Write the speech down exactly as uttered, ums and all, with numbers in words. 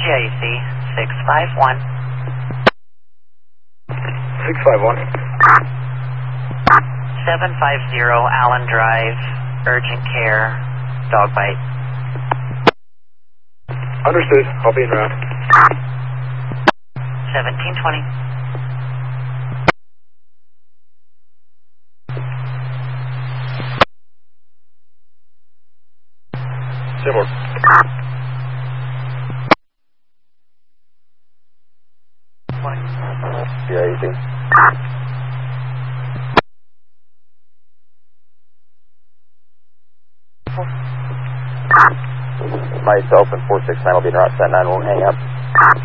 I C six five one. six five one. seven five zero Allen Drive, urgent care, dog bite. Understood. I'll be in route. seventeen twenty. Similar. Yeah, easy. Lights open, four six nine will be in route, set nine won't hang up.